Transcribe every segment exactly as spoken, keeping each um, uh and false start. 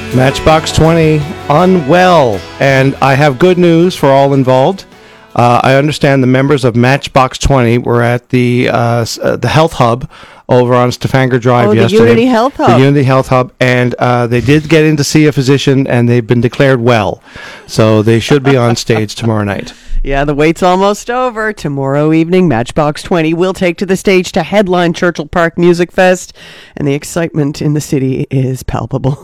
Matchbox twenty, unwell. And I have good news for all involved. Uh, I understand the members of Matchbox twenty were at the uh, uh, the Health Hub over on Stavanger Drive oh, the yesterday. Unity Health Hub. The Unity Health Hub. And uh, they did get in to see a physician, and they've been declared well. So they should be on stage tomorrow night. Yeah, the wait's almost over. Tomorrow evening, Matchbox twenty will take to the stage to headline Churchill Park Music Fest, and the excitement in the city is palpable.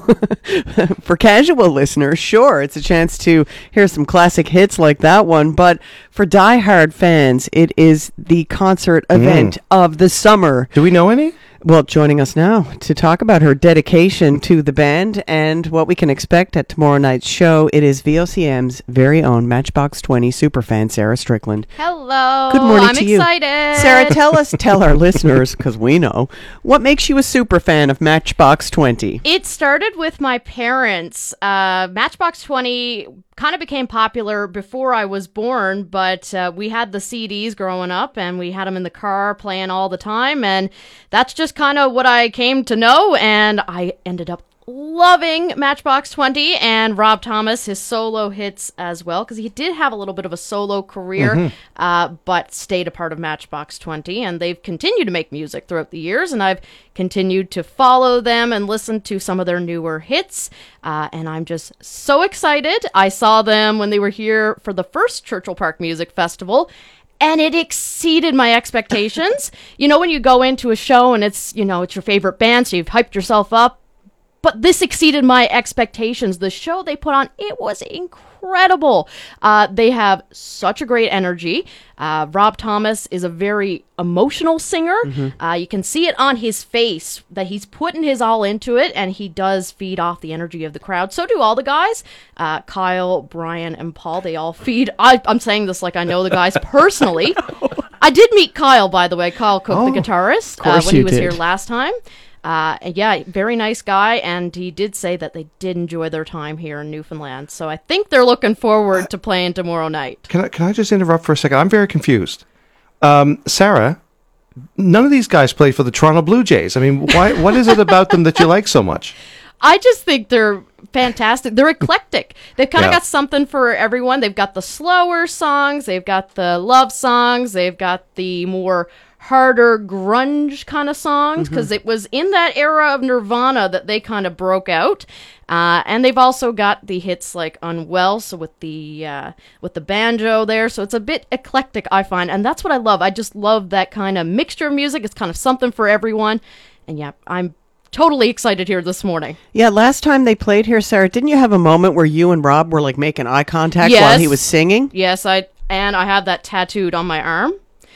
For casual listeners, sure, it's a chance to hear some classic hits like that one, but for die-hard fans, it is the concert event mm. of the summer. Do we know any? Well, joining us now to talk about her dedication to the band and what we can expect at tomorrow night's show, it is V O C M's very own Matchbox twenty superfan, Sarah Strickland. Hello. Good morning I'm to you. I'm excited. Sarah, tell us, tell our listeners, because we know, what makes you a superfan of Matchbox twenty? It started with my parents. Uh, Matchbox twenty kind of became popular before I was born, but uh, we had the C Ds growing up, and we had them in the car playing all the time, and that's just kind of what I came to know, and I ended up loving Matchbox twenty and Rob Thomas, his solo hits as well, because he did have a little bit of a solo career, mm-hmm. uh, but stayed a part of Matchbox twenty, and they've continued to make music throughout the years, and I've continued to follow them and listen to some of their newer hits, uh, and I'm just so excited. I saw them when they were here for the first Churchill Park Music Festival, and it exceeded my expectations. You know, when you go into a show and it's, you know, it's your favorite band, so you've hyped yourself up, but this exceeded my expectations. The show they put on, it was incredible. Uh, they have such a great energy. Uh, Rob Thomas is a very emotional singer. Mm-hmm. Uh, you can see it on his face that he's putting his all into it, and he does feed off the energy of the crowd. So do all the guys. Uh, Kyle, Brian, and Paul, they all feed. I, I'm saying this like I know the guys personally. I did meet Kyle, by the way. Kyle Cook, oh, the guitarist, uh, when he was did. here last time. Uh, yeah, very nice guy, and he did say that they did enjoy their time here in Newfoundland. So I think they're looking forward to playing tomorrow night. Can I, can I just interrupt for a second? I'm very confused. Um, Sarah, none of these guys play for the Toronto Blue Jays. I mean, why? What is it about them that you like so much? I just think they're fantastic. They're eclectic. They've kind of yeah. got something for everyone. They've got the slower songs. They've got the love songs. They've got the more harder grunge kind of songs, because mm-hmm. it was in that era of Nirvana that they kind of broke out. Uh, and they've also got the hits like Unwell, so with the uh, with the banjo there. So it's a bit eclectic, I find. And that's what I love. I just love that kind of mixture of music. It's kind of something for everyone. And yeah, I'm totally excited here this morning. Yeah, last time they played here, Sarah, didn't you have a moment where you and Rob were like making eye contact yes. while he was singing? Yes, I and I have that tattooed on my arm.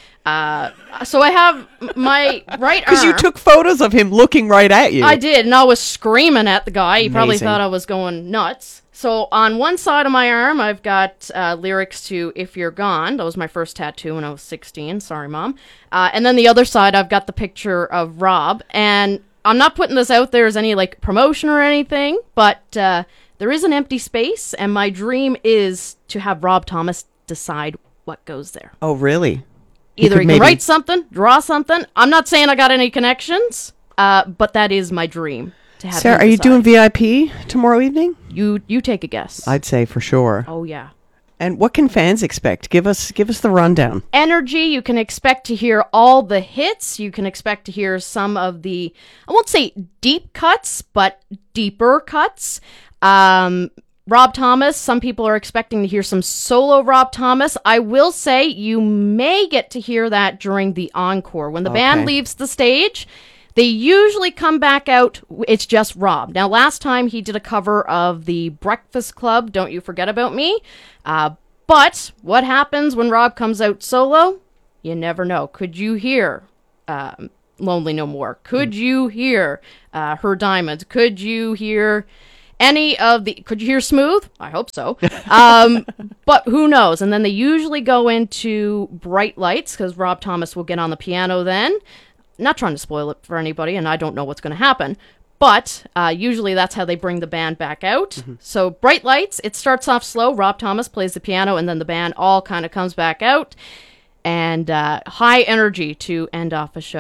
Uh, so I have my right arm. Because you took photos of him looking right at you. I did, and I was screaming at the guy. He Amazing. Probably thought I was going nuts. So on one side of my arm, I've got uh, lyrics to If You're Gone. That was my first tattoo when I was sixteen. Sorry, Mom. Uh, and then the other side, I've got the picture of Rob. And I'm not putting this out there as any like promotion or anything, but uh, there is an empty space, and my dream is to have Rob Thomas decide what goes there. Oh, really? Either he, he can maybe... write something, draw something. I'm not saying I got any connections, uh, but that is my dream. To have Sarah, are you doing V I P tomorrow evening? You you take a guess. I'd say for sure. Oh, yeah. And what can fans expect? Give us give us the rundown. Energy. You can expect to hear all the hits. You can expect to hear some of the, I won't say deep cuts, but deeper cuts. Um... Rob Thomas, some people are expecting to hear some solo Rob Thomas. I will say you may get to hear that during the encore. When the okay. band leaves the stage, they usually come back out, it's just Rob. Now, last time he did a cover of the Breakfast Club, Don't You Forget About Me. Uh, but what happens when Rob comes out solo? You never know. Could you hear um, Lonely No More? Could mm. you hear uh, Her Diamonds? Could you hear... Any of the, could you hear Smooth? I hope so. Um, but who knows? And then they usually go into Bright Lights, because Rob Thomas will get on the piano then. Not trying to spoil it for anybody, and I don't know what's going to happen. But uh, usually that's how they bring the band back out. Mm-hmm. So Bright Lights, it starts off slow. Rob Thomas plays the piano, and then the band all kind of comes back out. And uh, high energy to end off a show.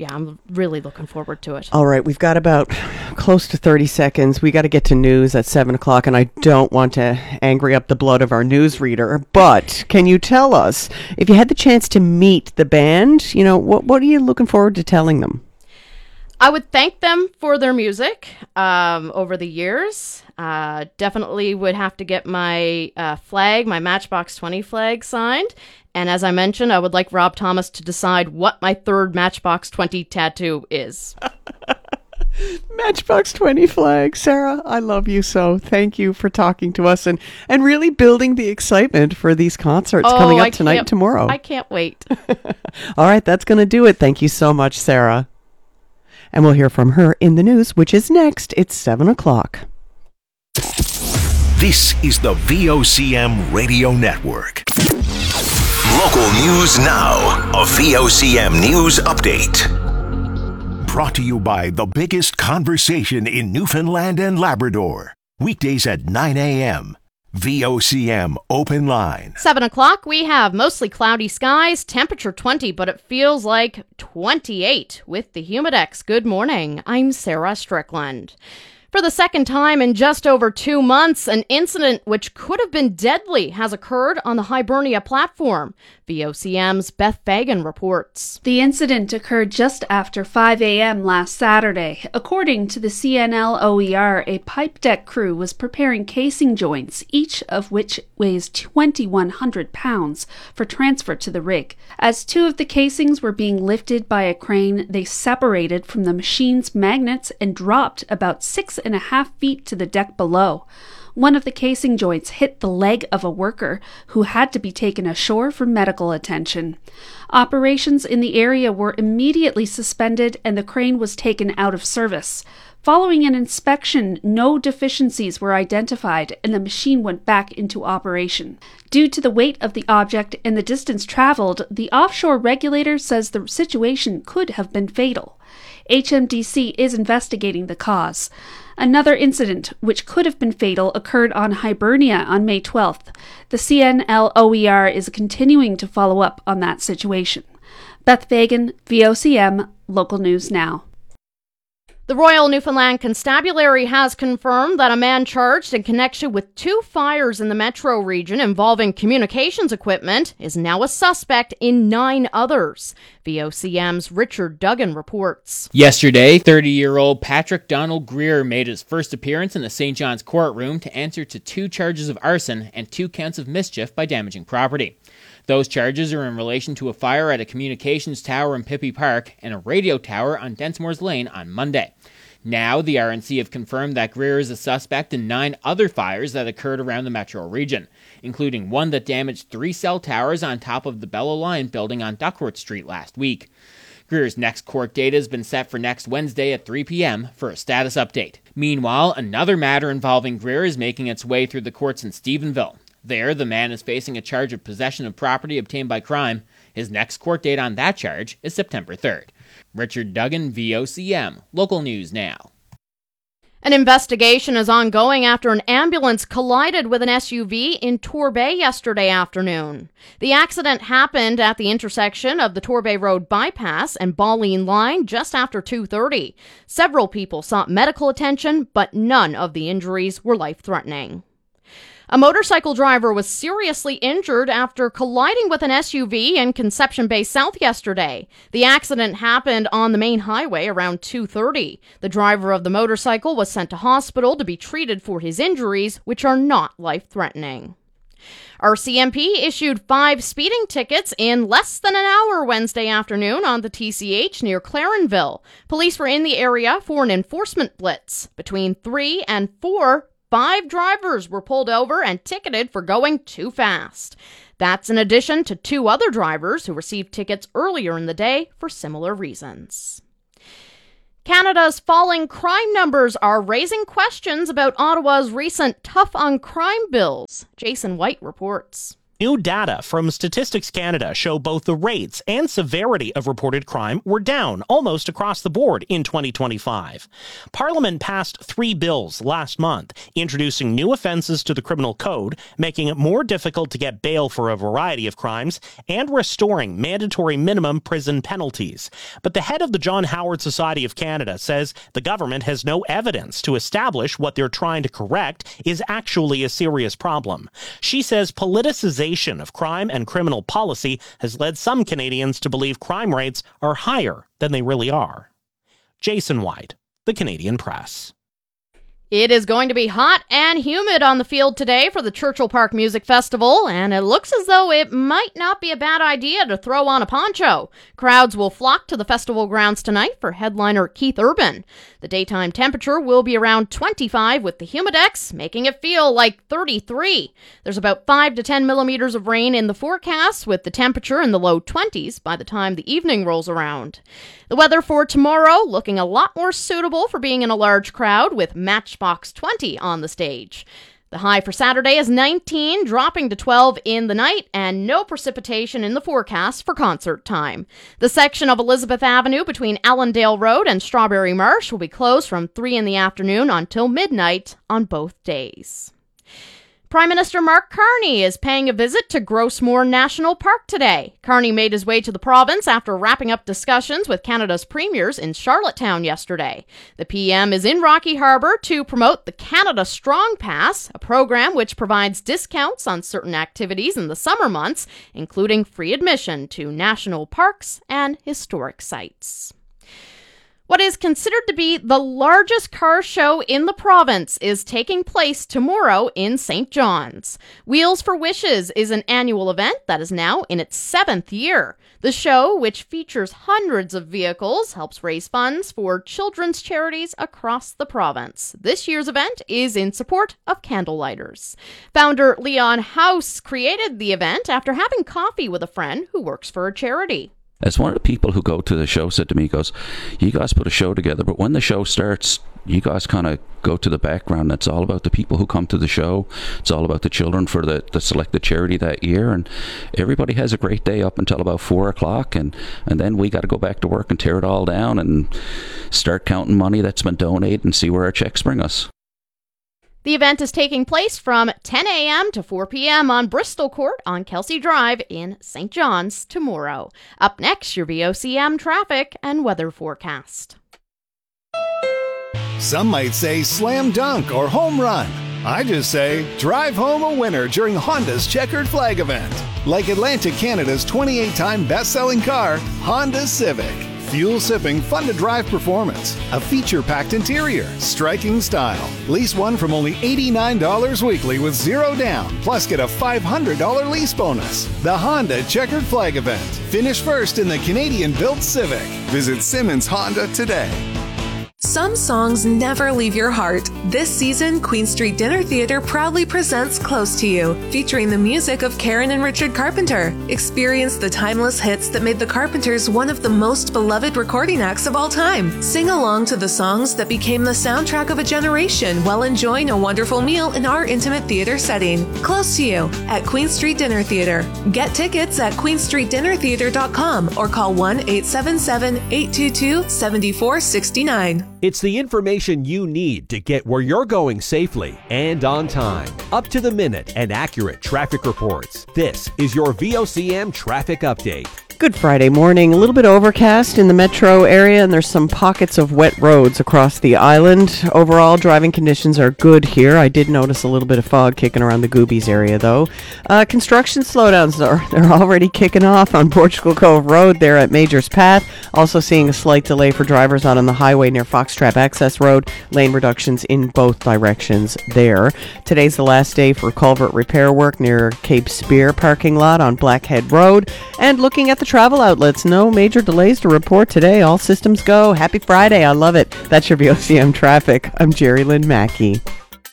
yeah, I'm really looking forward to it. All right, we've got about close to thirty seconds. We got to get to news at seven o'clock, and I don't want to angry up the blood of our newsreader, but can you tell us, if you had the chance to meet the band, you know, what, what are you looking forward to telling them? I would thank them for their music um, over the years. Uh, definitely would have to get my uh, flag, my Matchbox twenty flag signed. And as I mentioned, I would like Rob Thomas to decide what my third Matchbox twenty tattoo is. Matchbox twenty flag. Sarah, I love you so. Thank you for talking to us and, and really building the excitement for these concerts oh, coming up I tonight and tomorrow. I can't wait. All right, that's going to do it. Thank you so much, Sarah. And we'll hear from her in the news, which is next. It's seven o'clock. This is the V O C M Radio Network. Local news now. A V O C M News Update. Brought to you by the biggest conversation in Newfoundland and Labrador. Weekdays at nine a.m. V O C M Open Line. Seven o'clock, we have mostly cloudy skies, temperature twenty, but it feels like twenty-eight with the Humidex. Good morning. I'm Sarah Strickland. For the second time in just over two months, an incident which could have been deadly has occurred on the Hibernia platform. V O C M's Beth Fagan reports. The incident occurred just after five a.m. last Saturday. According to the C N L O E R, a pipe deck crew was preparing casing joints, each of which weighs twenty-one hundred pounds, for transfer to the rig. As two of the casings were being lifted by a crane, they separated from the machine's magnets and dropped about six and a half feet to the deck below. One of the casing joints hit the leg of a worker who had to be taken ashore for medical attention. Operations in the area were immediately suspended and the crane was taken out of service. Following an inspection, no deficiencies were identified and the machine went back into operation. Due to the weight of the object and the distance traveled, the offshore regulator says the situation could have been fatal. H M D C is investigating the cause. Another incident, which could have been fatal, occurred on Hibernia on May twelfth. The C N L O E R is continuing to follow up on that situation. Beth Fagan, V O C M, Local News Now. The Royal Newfoundland Constabulary has confirmed that a man charged in connection with two fires in the metro region involving communications equipment is now a suspect in nine others. V O C M's Richard Duggan reports. Yesterday, thirty-year-old Patrick Donald Greer made his first appearance in the Saint John's courtroom to answer to two charges of arson and two counts of mischief by damaging property. Those charges are in relation to a fire at a communications tower in Pippy Park and a radio tower on Densmore's Lane on Monday. Now, the R N C have confirmed that Greer is a suspect in nine other fires that occurred around the metro region, including one that damaged three cell towers on top of the Bell Alliance building on Duckworth Street last week. Greer's next court date has been set for next Wednesday at three p.m. for a status update. Meanwhile, another matter involving Greer is making its way through the courts in Stephenville. There, the man is facing a charge of possession of property obtained by crime. His next court date on that charge is September third. Richard Duggan, V O C M, Local News Now. An investigation is ongoing after an ambulance collided with an S U V in Torbay yesterday afternoon. The accident happened at the intersection of the Torbay Road bypass and Balleen Line just after two thirty. Several people sought medical attention, but none of the injuries were life-threatening. A motorcycle driver was seriously injured after colliding with an S U V in Conception Bay South yesterday. The accident happened on the main highway around two thirty. The driver of the motorcycle was sent to hospital to be treated for his injuries, which are not life-threatening. R C M P issued five speeding tickets in less than an hour Wednesday afternoon on the T C H near Clarenville. Police were in the area for an enforcement blitz. Between three and four Five drivers were pulled over and ticketed for going too fast. That's in addition to two other drivers who received tickets earlier in the day for similar reasons. Canada's falling crime numbers are raising questions about Ottawa's recent tough on crime bills. Jason White reports. New data from Statistics Canada show both the rates and severity of reported crime were down almost across the board in twenty twenty-five. Parliament passed three bills last month, introducing new offenses to the criminal code, making it more difficult to get bail for a variety of crimes, and restoring mandatory minimum prison penalties. But the head of the John Howard Society of Canada says the government has no evidence to establish what they're trying to correct is actually a serious problem. She says politicization of crime and criminal policy has led some Canadians to believe crime rates are higher than they really are. Jason White, The Canadian Press. It is going to be hot and humid on the field today for the Churchill Park Music Festival, and it looks as though it might not be a bad idea to throw on a poncho. Crowds will flock to the festival grounds tonight for headliner Keith Urban. The daytime temperature will be around twenty-five, with the humidex making it feel like thirty-three. There's about five to ten millimeters of rain in the forecast, with the temperature in the low twenties by the time the evening rolls around. The weather for tomorrow looking a lot more suitable for being in a large crowd, with Matchbox twenty on the stage. The high for Saturday is nineteen, dropping to twelve in the night, and no precipitation in the forecast for concert time. The section of Elizabeth Avenue between Allendale Road and Strawberry Marsh will be closed from three in the afternoon until midnight on both days. Prime Minister Mark Carney is paying a visit to Grossmoor National Park today. Carney made his way to the province after wrapping up discussions with Canada's premiers in Charlottetown yesterday. The P M is in Rocky Harbour to promote the Canada Strong Pass, a program which provides discounts on certain activities in the summer months, including free admission to national parks and historic sites. What is considered to be the largest car show in the province is taking place tomorrow in Saint John's. Wheels for Wishes is an annual event that is now in its seventh year. The show, which features hundreds of vehicles, helps raise funds for children's charities across the province. This year's event is in support of candlelighters. Founder Leon House created the event after having coffee with a friend who works for a charity. As one of the people who go to the show said to me, he goes, you guys put a show together, but when the show starts, you guys kind of go to the background. It's all about the people who come to the show. It's all about the children for the, the selected charity that year. And everybody has a great day up until about four o'clock. And, and then we got to go back to work and tear it all down and start counting money that's been donated and see where our checks bring us. The event is taking place from ten a.m. to four p.m. on Bristol Court on Kelsey Drive in Saint John's tomorrow. Up next, your V O C M traffic and weather forecast. Some might say slam dunk or home run. I just say drive home a winner during Honda's Checkered Flag event. Like Atlantic Canada's twenty-eight time best-selling car, Honda Civic. Fuel-sipping, fun-to-drive performance, a feature-packed interior, striking style. Lease one from only eighty-nine dollars weekly with zero down, plus get a five hundred dollars lease bonus. The Honda Checkered Flag event. Finish first in the Canadian-built Civic. Visit Simmons Honda today. Some songs never leave your heart. This season, Queen Street Dinner Theatre proudly presents Close to You, featuring the music of Karen and Richard Carpenter. Experience the timeless hits that made the Carpenters one of the most beloved recording acts of all time. Sing along to the songs that became the soundtrack of a generation while enjoying a wonderful meal in our intimate theater setting. Close to You at Queen Street Dinner Theatre. Get tickets at queen street dinner theatre dot com or call one eight seven seven, eight two two, seven four six nine. It's the information you need to get where you're going safely and on time. Up to the minute and accurate traffic reports. This is your V O C M traffic update. Good Friday morning. A little bit overcast in the metro area, and there's some pockets of wet roads across the island. Overall, driving conditions are good here. I did notice a little bit of fog kicking around the Goobies area, though. Uh, construction slowdowns are they're already kicking off on Portugal Cove Road there at Major's Path. Also seeing a slight delay for drivers out on the highway near Foxtrap Access Road. Lane reductions in both directions there. Today's the last day for culvert repair work near Cape Spear parking lot on Blackhead Road. And looking at the travel outlets, no major delays to report today. All systems go. Happy Friday. I love it. That's your V O C M traffic. I'm Jerry Lynn Mackey.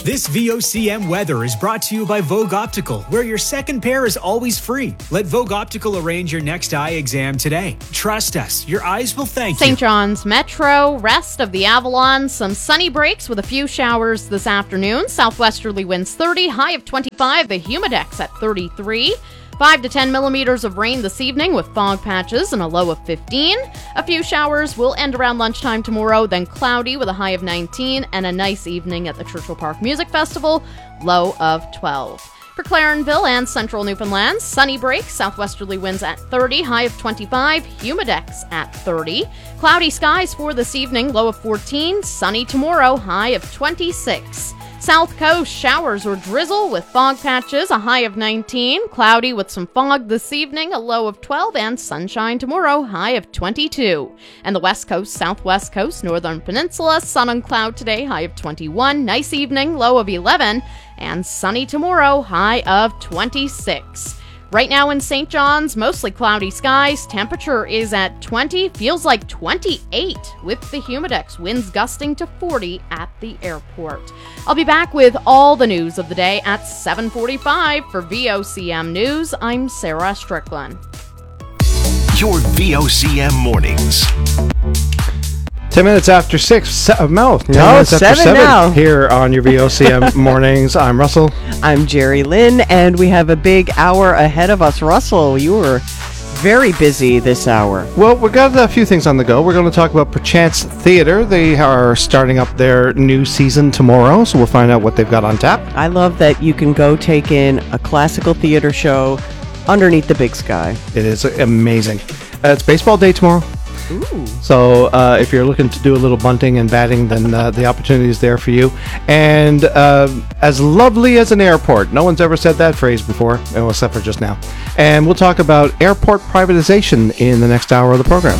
This V O C M weather is brought to you by Vogue Optical, where your second pair is always free. Let Vogue Optical arrange your next eye exam today. Trust us, your eyes will thank you. Saint John's Metro, rest of the Avalon, some sunny breaks with a few showers this afternoon. Southwesterly winds thirty, high of twenty-five. The Humidex at thirty-three. five to ten millimeters of rain this evening with fog patches and a low of fifteen. A few showers will end around lunchtime tomorrow, then cloudy with a high of nineteen, and a nice evening at the Churchill Park Music Festival, low of twelve. For Clarenville and central Newfoundland, sunny breaks, southwesterly winds at thirty, high of twenty-five, Humidex at thirty. Cloudy skies for this evening, low of fourteen, sunny tomorrow, high of twenty-six. South Coast, showers or drizzle with fog patches, a high of nineteen. Cloudy with some fog this evening, a low of twelve. And sunshine tomorrow, high of twenty-two. And the West Coast, Southwest Coast, Northern Peninsula, sun and cloud today, high of twenty-one. Nice evening, low of eleven. And sunny tomorrow, high of twenty-six. Right now in Saint John's, mostly cloudy skies. Temperature is at twenty, feels like twenty-eight with the Humidex. Winds gusting to forty at the airport. I'll be back with all the news of the day at seven forty-five. For V O C M News, I'm Sarah Strickland. Your V O C M mornings. Ten minutes after six. Se- uh, no, ten No, minutes after seven seven now. here on your V O C M mornings. I'm Russell. I'm Jerry Lynn, and we have a big hour ahead of us. Russell, you were very busy this hour. Well, we've got a few things on the go. We're going to talk about Perchance Theater. They are starting up their new season tomorrow, so we'll find out what they've got on tap. I love that you can go take in a classical theater show underneath the big sky. It is amazing. Uh, it's baseball day tomorrow. Ooh. So uh, if you're looking to do a little bunting and batting, then uh, the opportunity is there for you. And uh, as lovely as an airport. No one's ever said that phrase before, well, except for just now. And we'll talk about airport privatization in the next hour of the program.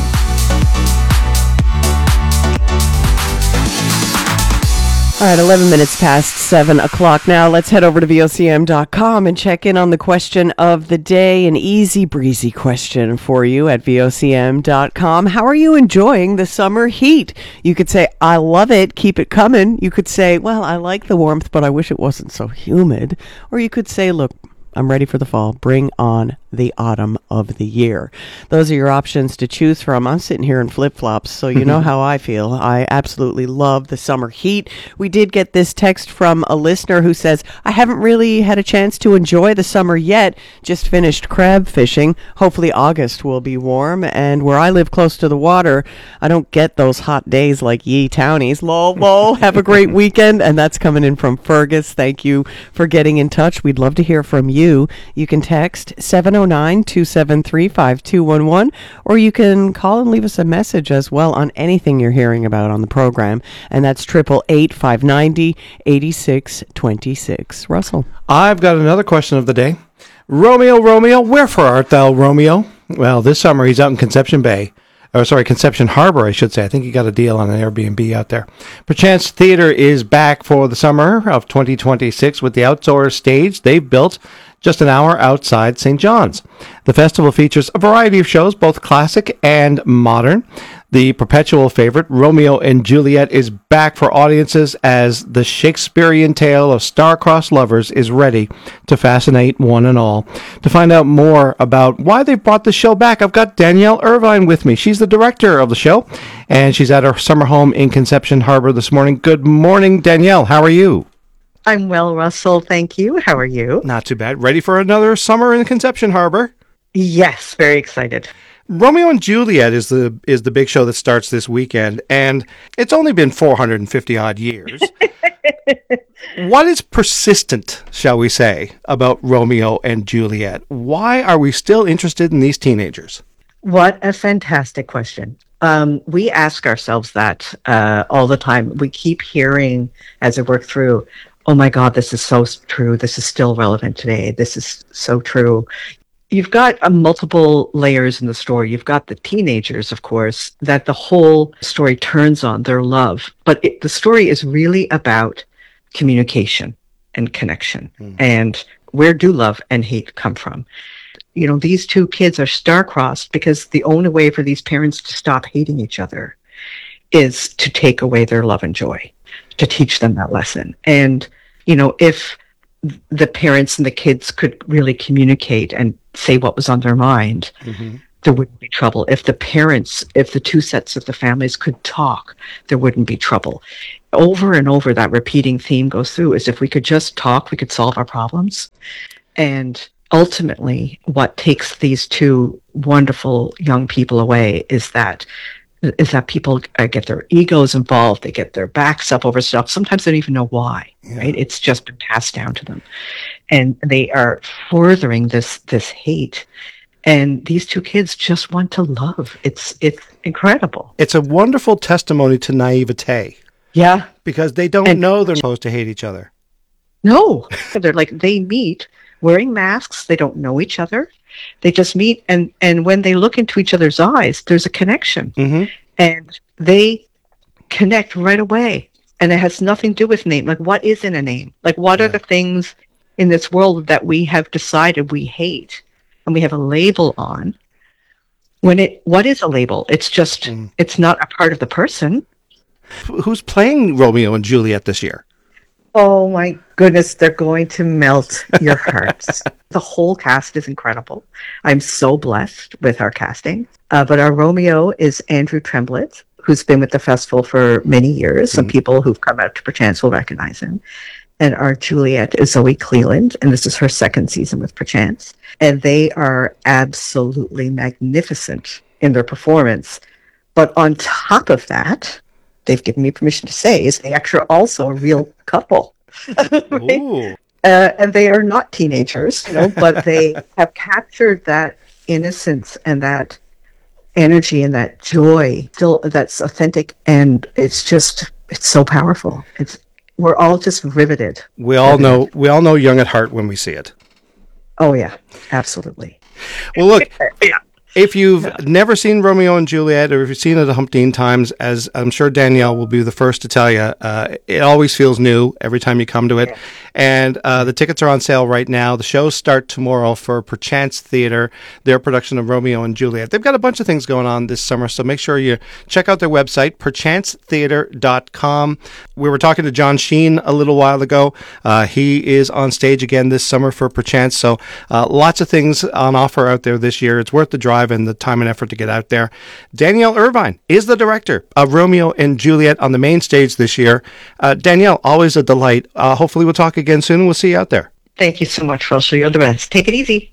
All right, eleven minutes past seven o'clock now. Let's head over to V O C M dot com and check in on the question of the day. An easy breezy question for you at V O C M dot com. How are you enjoying the summer heat? You could say, I love it, keep it coming. You could say, well, I like the warmth, but I wish it wasn't so humid. Or you could say, look, I'm ready for the fall. Bring on the autumn of the year. Those are your options to choose from. I'm sitting here in flip-flops, so you know how I feel. I absolutely love the summer heat. We did get this text from a listener who says, I haven't really had a chance to enjoy the summer yet. Just finished crab fishing. Hopefully August will be warm. And where I live close to the water, I don't get those hot days like ye townies. Lol, lol. Have a great weekend. And that's coming in from Fergus. Thank you for getting in touch. We'd love to hear from you. You can text seven oh nine, two seven three, five two one one, or you can call and leave us a message as well on anything you're hearing about on the program, and that's triple eight five ninety eighty six twenty six. Russell, I've got another question of the day. Romeo, Romeo, wherefore art thou, Romeo? Well, this summer he's out in Conception Bay. Or sorry, Conception Harbor, I should say. I think he got a deal on an Airbnb out there. Perchance Theater is back for the summer of twenty twenty-six with the outdoor stage they've built just an hour outside Saint John's. The festival features a variety of shows, both classic and modern. The perpetual favorite, Romeo and Juliet, is back for audiences as the Shakespearean tale of star-crossed lovers is ready to fascinate one and all. To find out more about why they brought the show back, I've got Danielle Irvine with me. She's the director of the show, and she's at her summer home in Conception Harbor this morning. Good morning, Danielle. How are you? I'm well, Russell. Thank you. How are you? Not too bad. Ready for another summer in Conception Harbor? Yes, very excited. Romeo and Juliet is the is the big show that starts this weekend, and it's only been four hundred fifty odd years. What is persistent, shall we say, about Romeo and Juliet? Why are we still interested in these teenagers? What a fantastic question. Um, we ask ourselves that uh, all the time. We keep hearing as we work through, oh my God, this is so true. This is still relevant today. This is so true. You've got uh, multiple layers in the story. You've got the teenagers, of course, that the whole story turns on, their love. But it, the story is really about communication and connection. Mm. And where do love and hate come from? You know, these two kids are star-crossed because the only way for these parents to stop hating each other is to take away their love and joy, to teach them that lesson. And You know, if the parents and the kids could really communicate and say what was on their mind, mm-hmm. there wouldn't be trouble. If the parents, if the two sets of the families could talk, there wouldn't be trouble. Over and over, that repeating theme goes through, is if we could just talk, we could solve our problems. And ultimately, what takes these two wonderful young people away is that is that people uh, get their egos involved, they get their backs up over stuff. Sometimes they don't even know why, yeah. right? It's just been passed down to them. And they are furthering this this hate. And these two kids just want to love. It's it's incredible. It's a wonderful testimony to naivete. Yeah. Because they don't and, know they're supposed to hate each other. No. They're like, they meet wearing masks. They don't know each other. They just meet, and, and when they look into each other's eyes, there's a connection. Mm-hmm. And they connect right away. And it has nothing to do with name. Like, what is in a name? Like, what yeah. are the things in this world that we have decided we hate and we have a label on? When it, what is a label? It's just, mm. it's not a part of the person. Who's playing Romeo and Juliet this year? Oh my goodness, they're going to melt your hearts. The whole cast is incredible. I'm so blessed with our casting. Uh, but our Romeo is Andrew Tremblett, who's been with the festival for many years. Mm. Some people who've come out to Perchance will recognize him. And our Juliet is Zoe Cleland, and this is her second season with Perchance. And they are absolutely magnificent in their performance. But on top of that, they've given me permission to say, is they actually are also a real couple. right? uh, and they are not teenagers, you know, but they have captured that innocence and that energy and that joy still that's authentic, and it's just it's so powerful. It's we're all just riveted. We all know we all know Young at Heart when we see it. Oh yeah, absolutely. Well, look. yeah. If you've yeah. never seen Romeo and Juliet, or if you've seen it a humpteen times, as I'm sure Danielle will be the first to tell you, uh, it always feels new every time you come to it. Yeah. And uh, the tickets are on sale right now. The shows start tomorrow for Perchance Theatre, their production of Romeo and Juliet. They've got a bunch of things going on this summer, so make sure you check out their website, perchance theatre dot com. We were talking to John Sheen a little while ago. Uh, he is on stage again this summer for Perchance, so uh, lots of things on offer out there this year. It's worth the drive and the time and effort to get out there. Danielle Irvine is the director of Romeo and Juliet on the main stage this year. Uh, Danielle, always a delight. Uh, hopefully we'll talk again soon and we'll see you out there. Thank you so much, Russell. You're the best. Take it easy.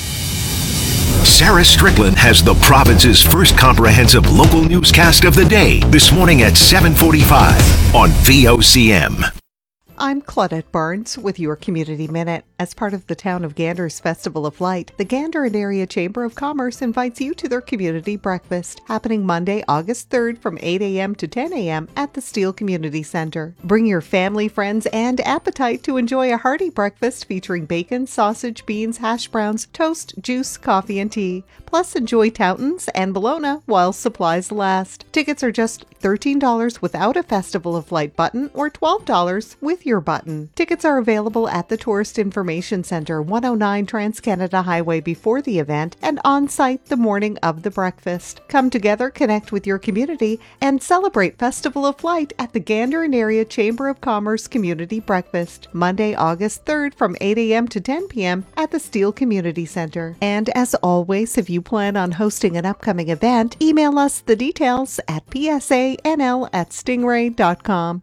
Sarah Strickland has the province's first comprehensive local newscast of the day this morning at seven forty-five on V O C M. I'm Claudette Barnes with your Community Minute. As part of the Town of Gander's Festival of Light, the Gander and Area Chamber of Commerce invites you to their community breakfast, happening Monday, August third from eight a.m. to ten a.m. at the Steele Community Center. Bring your family, friends, and appetite to enjoy a hearty breakfast featuring bacon, sausage, beans, hash browns, toast, juice, coffee, and tea. Plus, enjoy Towntons and bologna while supplies last. Tickets are just thirteen dollars without a Festival of Light button or twelve dollars with your button. Tickets are available at the Tourist Information Center, one oh nine Trans-Canada Highway before the event and on-site the morning of the breakfast. Come together, connect with your community, and celebrate Festival of Light at the Gander and Area Chamber of Commerce Community Breakfast, Monday, August third from eight a.m. to ten p.m. at the Steele Community Center. And as always, if you plan on hosting an upcoming event, email us the details at p s a n l at stingray dot com.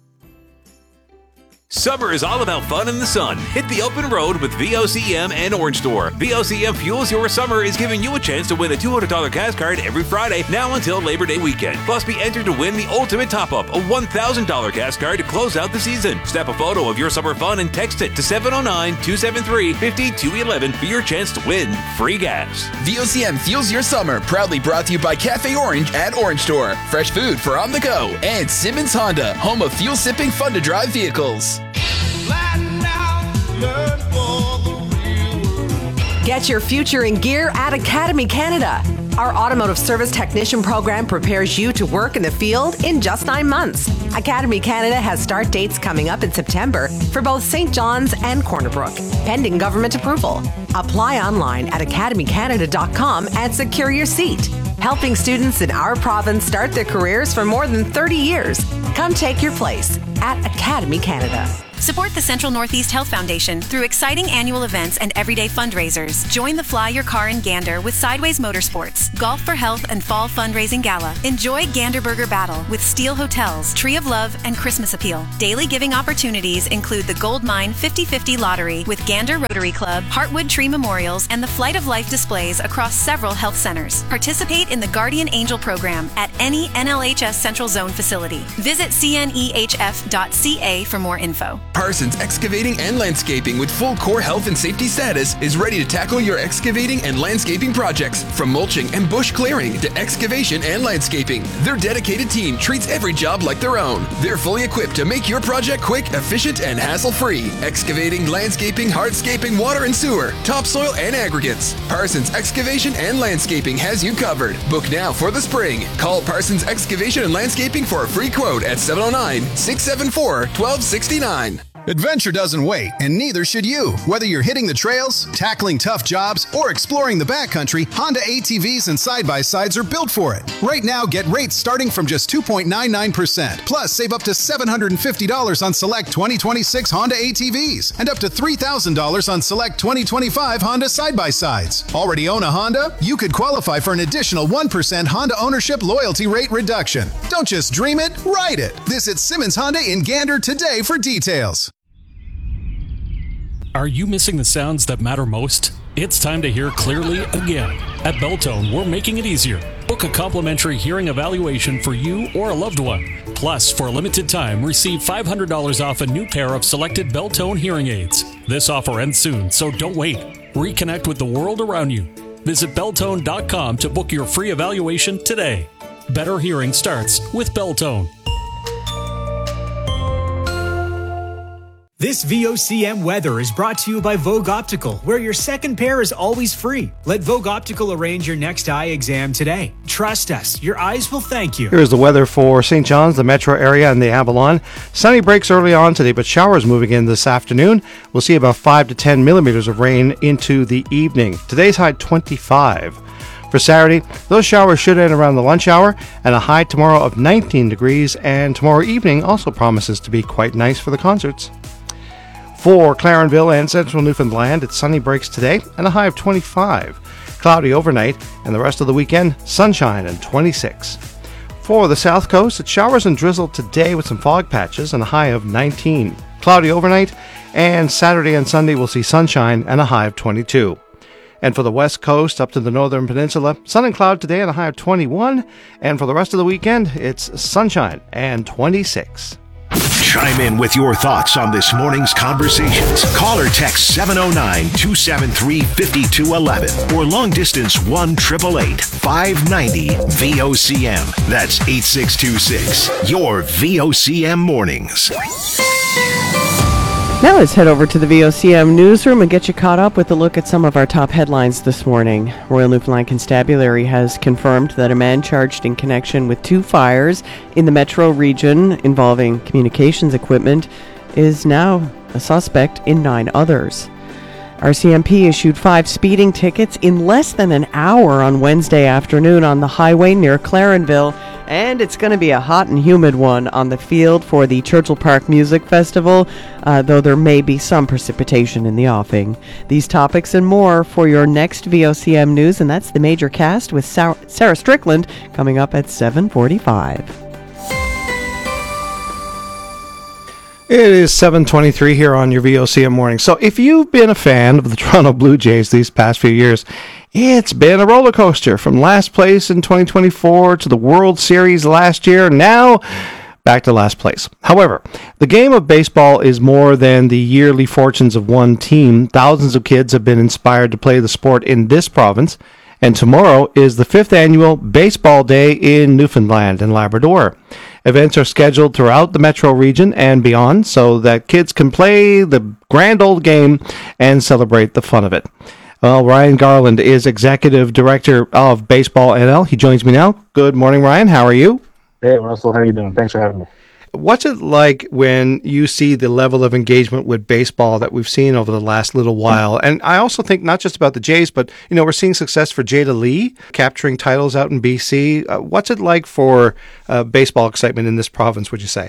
Summer is all about fun in the sun. Hit the open road with V O C M and Orange Store. V O C M Fuels Your Summer is giving you a chance to win a two hundred dollars gas card every Friday, now until Labor Day weekend. Plus, be entered to win the ultimate top-up, a one thousand dollars gas card to close out the season. Snap a photo of your summer fun and text it to seven oh nine, two seven three, five two one one for your chance to win free gas. V O C M Fuels Your Summer, proudly brought to you by Cafe Orange at Orange Store. Fresh food for on the go. And Simmons Honda, home of fuel-sipping, fun-to-drive vehicles. Get your future in gear at Academy Canada. Our automotive service technician program prepares you to work in the field in just nine months. Academy Canada has start dates coming up in September for both Saint John's and Corner Brook, pending government approval. Apply online at academy canada dot com and secure your seat. Helping students in our province start their careers for more than thirty years. Come take your place at Academy Canada. Support the Central Northeast Health Foundation through exciting annual events and everyday fundraisers. Join the Fly Your Car in Gander with Sideways Motorsports, Golf for Health, and Fall Fundraising Gala. Enjoy Gander Burger Battle with Steel Hotels, Tree of Love, and Christmas Appeal. Daily giving opportunities include the Gold Mine fifty fifty Lottery with Gander Rotary Club, Heartwood Tree Memorials, and the Flight of Life displays across several health centers. Participate in the Guardian Angel program at any N L H S Central Zone facility. Visit C N E H F dot C A for more info. Parsons Excavating and Landscaping with full core health and safety status is ready to tackle your excavating and landscaping projects. From mulching and bush clearing to excavation and landscaping, their dedicated team treats every job like their own. They're fully equipped to make your project quick, efficient, and hassle-free. Excavating, landscaping, hardscaping, water and sewer, topsoil, and aggregates. Parsons Excavation and Landscaping has you covered. Book now for the spring. Call Parsons Excavation and Landscaping for a free quote at seven oh nine, six seven four, one two six nine. Adventure doesn't wait, and neither should you. Whether you're hitting the trails, tackling tough jobs, or exploring the backcountry, Honda A T Vs and side-by-sides are built for it. Right now, get rates starting from just two point nine nine percent. Plus, save up to seven hundred fifty dollars on select twenty twenty-six Honda A T Vs and up to three thousand dollars on select twenty twenty-five Honda side-by-sides. Already own a Honda? You could qualify for an additional one percent Honda ownership loyalty rate reduction. Don't just dream it, ride it. Visit Simmons Honda in Gander today for details. Are you missing the sounds that matter most? It's time to hear clearly again. At Beltone, we're making it easier. Book a complimentary hearing evaluation for you or a loved one. Plus, for a limited time, receive five hundred dollars off a new pair of selected Beltone hearing aids. This offer ends soon, so don't wait. Reconnect with the world around you. Visit Beltone dot com to book your free evaluation today. Better hearing starts with Beltone. This V O C M weather is brought to you by Vogue Optical, where your second pair is always free. Let Vogue Optical arrange your next eye exam today. Trust us, your eyes will thank you. Here's the weather for Saint John's, the metro area, and the Avalon. Sunny breaks early on today, but showers moving in this afternoon. We'll see about five to ten millimeters of rain into the evening. Today's high twenty-five. For Saturday, those showers should end around the lunch hour, and a high tomorrow of nineteen degrees, and tomorrow evening also promises to be quite nice for the concerts. For Clarenville and central Newfoundland, it's sunny breaks today and a high of twenty-five. Cloudy overnight, and the rest of the weekend, sunshine and twenty-six. For the south coast, it's showers and drizzle today with some fog patches and a high of nineteen. Cloudy overnight, and Saturday and Sunday we'll see sunshine and a high of twenty-two. And for the west coast up to the northern peninsula, sun and cloud today and a high of twenty-one. And for the rest of the weekend, it's sunshine and twenty-six. Chime in with your thoughts on this morning's conversations. Call or text seven oh nine, two seven three, five two one one or long distance one eight eight eight, five nine zero V O C M. That's eight six two six. Your V O C M mornings. Now let's head over to the V O C M newsroom and get you caught up with a look at some of our top headlines this morning. Royal Newfoundland Constabulary has confirmed that a man charged in connection with two fires in the metro region involving communications equipment is now a suspect in nine others. R C M P issued five speeding tickets in less than an hour on Wednesday afternoon on the highway near Clarenville, and it's going to be a hot and humid one on the field for the Churchill Park Music Festival, uh, though there may be some precipitation in the offing. These topics and more for your next V O C M News, and that's the Major Cast with Sarah Strickland coming up at seven forty-five. It is seven twenty-three here on your V O C M morning. So if you've been a fan of the Toronto Blue Jays these past few years, it's been a roller coaster from last place in twenty twenty-four to the World Series last year, now back to last place. However, the game of baseball is more than the yearly fortunes of one team. Thousands of kids have been inspired to play the sport in this province, and tomorrow is the fifth annual Baseball Day in Newfoundland and Labrador. Events are scheduled throughout the metro region and beyond so that kids can play the grand old game and celebrate the fun of it. Well, Ryan Garland is Executive Director of Baseball N L. He joins me now. Good morning, Ryan. How are you? Hey, Russell. How are you doing? Thanks for having me. What's it like when you see the level of engagement with baseball that we've seen over the last little while? And I also think not just about the Jays, but, you know, we're seeing success for Jada Lee, capturing titles out in B C. Uh, what's it like for uh, baseball excitement in this province, would you say?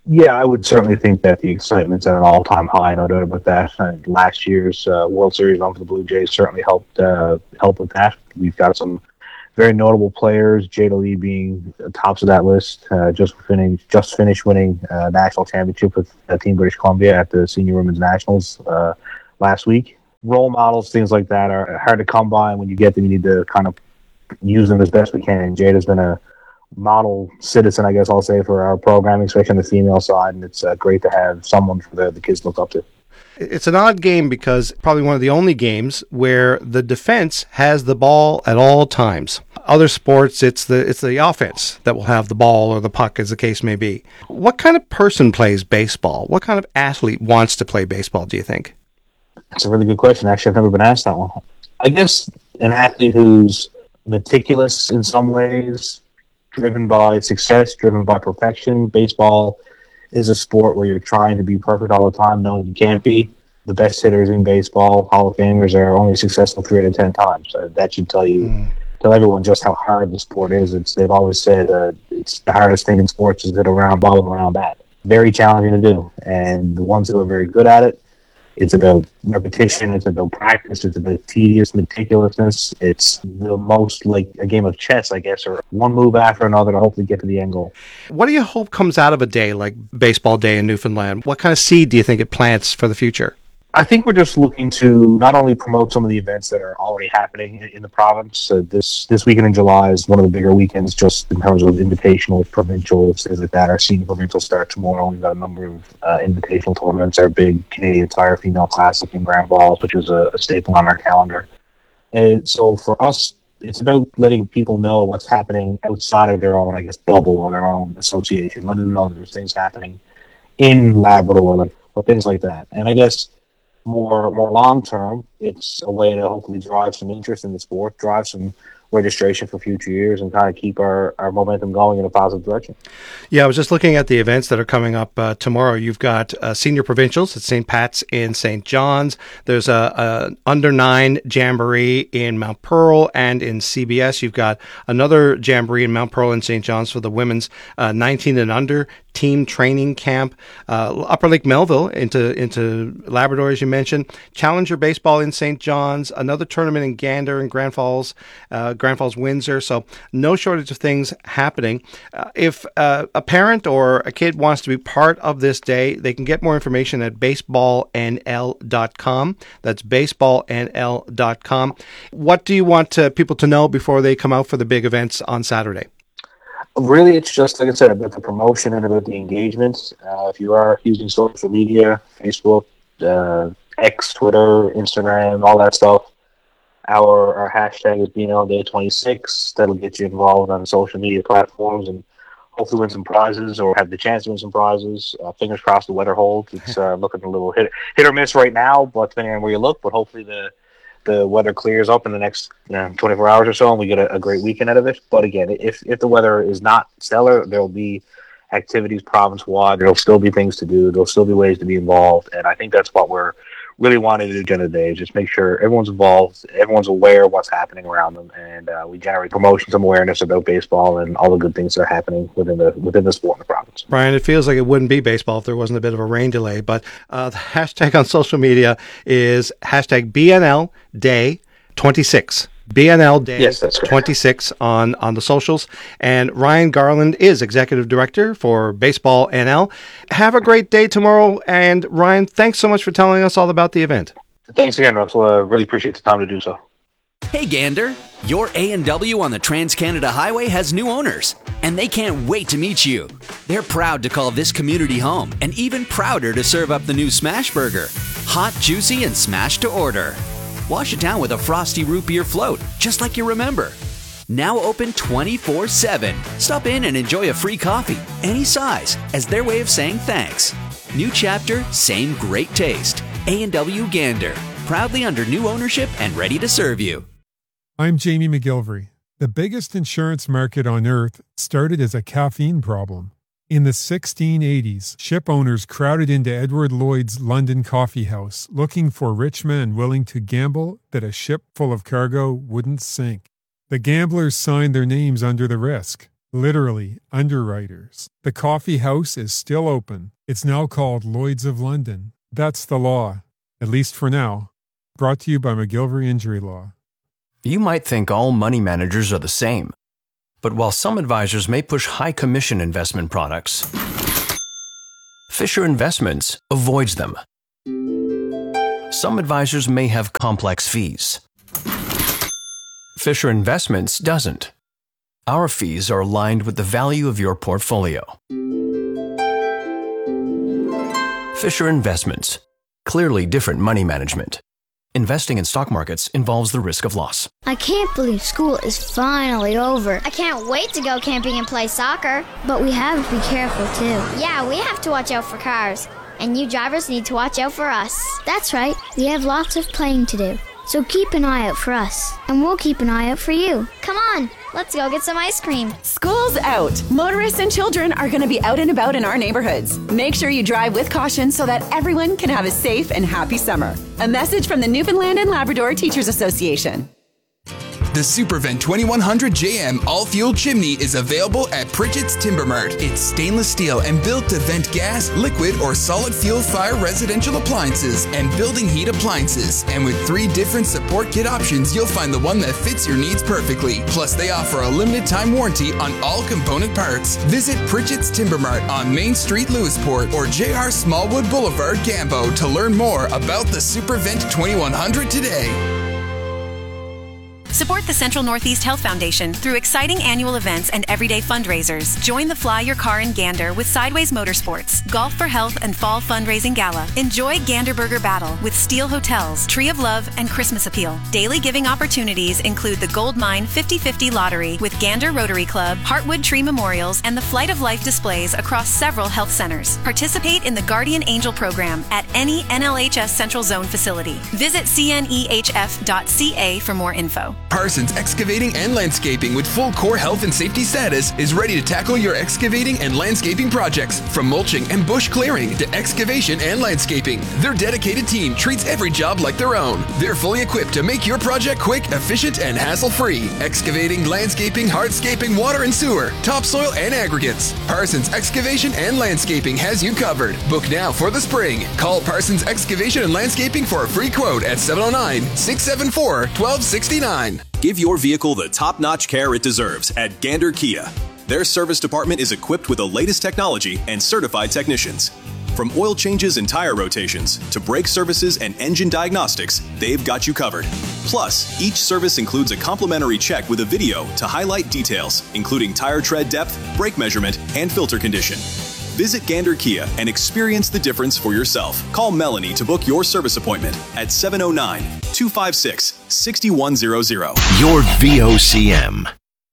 Yeah, I would certainly think that the excitement's at an all-time high, no doubt about that. And last year's uh, World Series run for the Blue Jays certainly helped uh, help with that. We've got some very notable players, Jada Lee being tops of that list. Uh, just finished just finished winning uh, national championship with uh, Team British Columbia at the Senior Women's Nationals uh, last week. Role models, things like that, are hard to come by, and when you get them, you need to kind of use them as best we can. Jada's been a model citizen, I guess I'll say, for our programming, especially on the female side, and it's uh, great to have someone for the, the kids to look up to. It's an odd game because probably one of the only games where the defense has the ball at all times. Other sports, it's the it's the offense that will have the ball or the puck, as the case may be. What kind of person plays baseball? What kind of athlete wants to play baseball, do you think? That's a really good question. Actually, I've never been asked that one. I guess an athlete who's meticulous in some ways, driven by success, driven by perfection. Baseball is a sport where you're trying to be perfect all the time, knowing you can't be. The best hitters in baseball, Hall of Famers, are only successful three out of ten times. So that should tell you, mm. tell everyone just how hard the sport is. It's they've always said uh, it's the hardest thing in sports is hit a round ball and a round bat. Very challenging to do, and the ones who are very good at it, it's about repetition, it's about practice, it's about tedious meticulousness. It's the most like a game of chess, I guess, or one move after another to hopefully get to the end goal. What do you hope comes out of a day like Baseball Day in Newfoundland? What kind of seed do you think it plants for the future? I think we're just looking to not only promote some of the events that are already happening in, in the province. Uh, this this weekend in July is one of the bigger weekends just in terms of invitational, provincial, things like that. Our senior provincial start tomorrow. We've got a number of uh, invitational tournaments. Our big Canadian Tire Female Classic in Grand Falls, which is a, a staple on our calendar. And so for us, it's about letting people know what's happening outside of their own, I guess, bubble or their own association, letting them know there's things happening in Labrador or things like that. And I guess more more long term, it's a way to hopefully drive some interest in the sport, drive some registration for future years, and kind of keep our, our momentum going in a positive direction. Yeah, I was just looking at the events that are coming up uh, tomorrow. You've got uh, senior provincials at Saint Pat's in Saint John's. There's a, a under nine jamboree in Mount Pearl and in C B S. You've got another jamboree in Mount Pearl and Saint John's for the women's uh, nineteen and under team training camp. Uh, Upper Lake Melville into into Labrador, as you mentioned. Challenger baseball in Saint John's. Another tournament in Gander and Grand Falls. Uh, Grand Falls, Windsor. So no shortage of things happening. Uh, if uh, a parent or a kid wants to be part of this day, they can get more information at baseball n l dot com. That's baseball n l dot com. What do you want uh, people to know before they come out for the big events on Saturday? Really, it's just, like I said, about the promotion and about the engagement. Uh, if you are using social media, Facebook, uh, X, Twitter, Instagram, all that stuff, Our our hashtag is B N L Day twenty-six. That'll get you involved on social media platforms and hopefully win some prizes or have the chance to win some prizes. Uh, fingers crossed the weather holds. It's uh, looking a little hit, hit or miss right now, but depending on where you look. But hopefully the the weather clears up in the next you know, twenty-four hours or so, and we get a, a great weekend out of it. But again, if if the weather is not stellar, there'll be activities province-wide. There'll still be things to do. There'll still be ways to be involved, and I think that's what we're really wanted to do today, just make sure everyone's involved, everyone's aware of what's happening around them, and uh, we generate promotion, some awareness about baseball and all the good things that are happening within the within the sport in the province. Brian, it feels like it wouldn't be baseball if there wasn't a bit of a rain delay, but uh, the hashtag on social media is hashtag B N L Day twenty-six. B N L Day yes, that's twenty-six on, on the socials. And Ryan Garland is Executive Director for Baseball N L. Have a great day tomorrow. And Ryan, thanks so much for telling us all about the event. Thanks again, Russell. I uh, really appreciate the time to do so. Hey, Gander. Your A and W on the Trans-Canada Highway has new owners, and they can't wait to meet you. They're proud to call this community home, and even prouder to serve up the new Smash Burger. Hot, juicy, and smashed to order. Wash it down with a frosty root beer float, just like you remember. Now open twenty-four seven. Stop in and enjoy a free coffee, any size, as their way of saying thanks. New chapter, same great taste. A and W Gander, proudly under new ownership and ready to serve you. I'm Jamie McGilvery. The biggest insurance market on earth started as a caffeine problem. In the sixteen eighties, ship owners crowded into Edward Lloyd's London coffee house looking for rich men willing to gamble that a ship full of cargo wouldn't sink. The gamblers signed their names under the risk. literally underwriters. The coffee house is still open. It's now called Lloyd's of London. That's the law, at least for now. Brought to you by McGilvery Injury Law. You might think all money managers are the same. But while some advisors may push high commission investment products, Fisher Investments avoids them. Some advisors may have complex fees. Fisher Investments doesn't. Our fees are aligned with the value of your portfolio. Fisher Investments. Clearly different money management. Investing in stock markets involves the risk of loss. I can't believe school is finally over. I can't wait to go camping and play soccer. But we have to be careful too. Yeah, we have to watch out for cars. And you drivers need to watch out for us. That's right. We have lots of playing to do. So keep an eye out for us. And we'll keep an eye out for you. Come on, let's go get some ice cream. School's out. Motorists and children are going to be out and about in our neighborhoods. Make sure you drive with caution so that everyone can have a safe and happy summer. A message from the Newfoundland and Labrador Teachers Association. The Supervent twenty-one hundred J M all-fuel chimney is available at Pritchett's Timber Mart. It's stainless steel and built to vent gas, liquid, or solid fuel fire residential appliances and building heat appliances. And with three different support kit options, you'll find the one that fits your needs perfectly. Plus, they offer a limited time warranty on all component parts. Visit Pritchett's Timber Mart on Main Street, Lewisport, or J R Smallwood Boulevard, Gambo to learn more about the Supervent twenty-one hundred today. Support the Central Northeast Health Foundation through exciting annual events and everyday fundraisers. Join the Fly Your Car in Gander with Sideways Motorsports, Golf for Health and Fall Fundraising Gala. Enjoy Gander Burger Battle with Steel Hotels, Tree of Love, and Christmas Appeal. Daily giving opportunities include the Gold Mine fifty fifty Lottery with Gander Rotary Club, Heartwood Tree Memorials, and the Flight of Life displays across several health centers. Participate in the Guardian Angel program at any N L H S Central Zone facility. Visit c n e h f dot c a for more info. Parsons Excavating and Landscaping with full core health and safety status is ready to tackle your excavating and landscaping projects. From mulching and bush clearing to excavation and landscaping, their dedicated team treats every job like their own. They're fully equipped to make your project quick, efficient, and hassle-free. Excavating, landscaping, hardscaping, water and sewer, topsoil, and aggregates. Parsons Excavation and Landscaping has you covered. Book now for the spring. Call Parsons Excavation and Landscaping for a free quote at seven oh nine, six seven four, one two six nine. Give your vehicle the top-notch care it deserves at Gander Kia. Their service department is equipped with the latest technology and certified technicians. From oil changes and tire rotations to brake services and engine diagnostics, they've got you covered. Plus, each service includes a complimentary check with a video to highlight details, including tire tread depth, brake measurement, and filter condition. Visit Gander Kia and experience the difference for yourself. Call Melanie to book your service appointment at seven oh nine, two five six, six one zero zero. Your V O C M.